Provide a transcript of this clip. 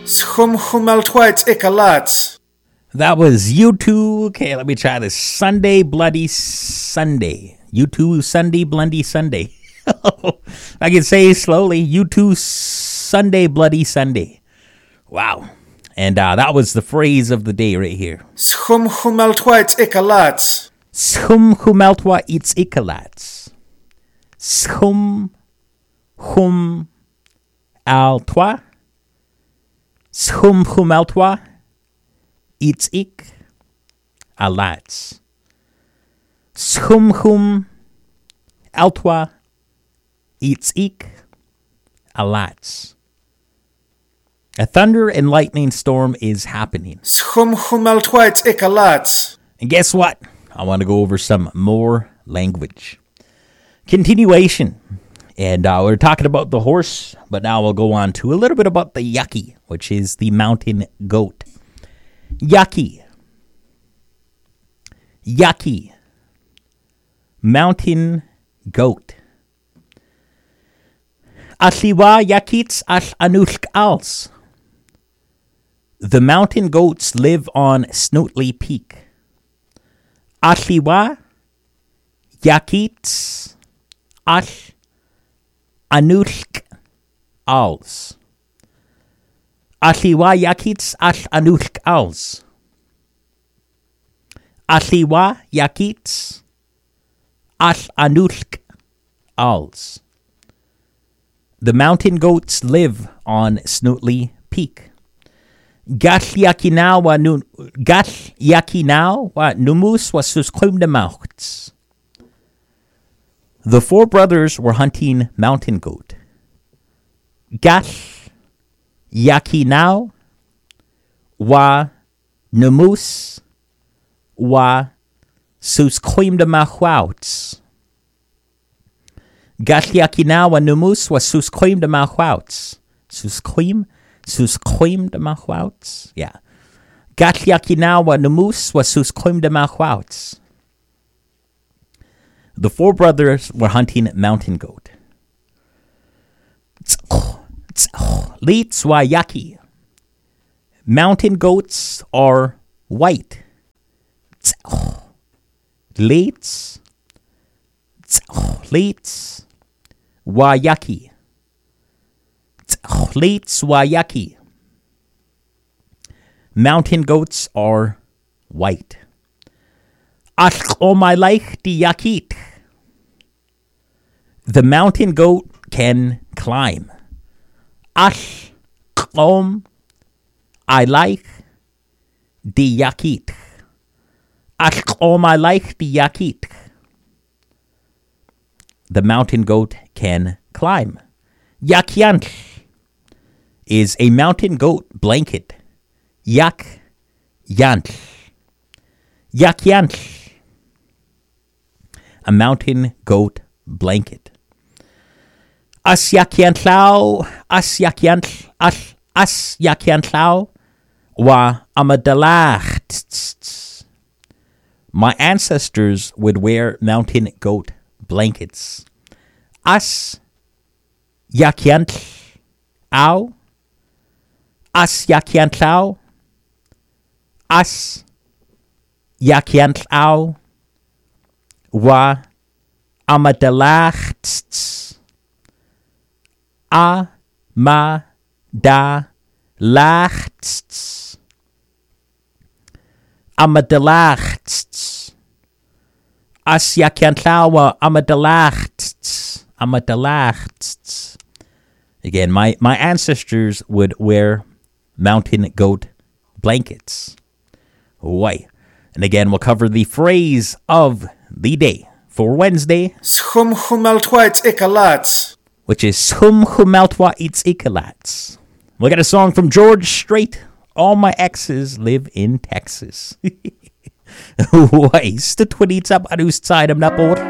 Schumchumeltweit ikalat. That was U2. Okay, let me try this. Sunday Bloody Sunday. U2 Sunday Bloody Sunday. I can say slowly. U2 Sunday Bloody Sunday. Wow. And that was the phrase of the day right here. Schumchumeltweit ikalat. Schumchumeltwa iets ikalats. Schumchum altwa. Schumchumeltwa iets ik alats. Schumchum altwa iets ik alats. A thunder and lightning storm is happening. Schumchumeltweit ikalat. And guess what? I want to go over some more language. Continuation. And we're talking about the horse, but now we'll go on to a little bit about the yaki, which is the mountain goat. Yaki. Yaki. Mountain goat. Asliwa yakits al anushk als. The mountain goats live on Snotley Peak. Asliwa yakits al anushk als. Asliwa yakits al anushk als. Asliwa yakits al anushk als. The mountain goats live on Snotley Peak. Gash yakinau wa numus wa suskumdemauchts. The four brothers were hunting mountain goat. Gash yakinau wa numus wa suskumdemauchts. Gasliakina wa numus was susquim de mahouts. Susquim de mahouts? Yeah. Gasliakina wa numus was susquim de mahouts. The four brothers were hunting mountain goat. Leets wa yaki. Mountain goats are white. Leets Wayaki. Leets Wayaki. Mountain goats are white. Ashk o my like di yakit. The mountain goat can climb. Ash om I like di yakit. Ashk om I like di yakit. The mountain goat can climb. Yakyant is a mountain goat blanket. Yakyant. Yakyant. A mountain goat blanket. Asyakyantlau wa amadalach. My ancestors would wear mountain goat blankets. As yakyant au. As yakyant au. As yakyant au. Wa amadalacht. A ma da lacht. Amadalacht. Asyakyantlawa amadalacht. Amadalacht. Again, my ancestors would wear mountain goat blankets. Why? And again, we'll cover the phrase of the day for Wednesday, which is Schumchumeltwa its ikalats. We'll get a song from George Strait. All my exes live in Texas. Weißt du, tweets up an side of Napoli.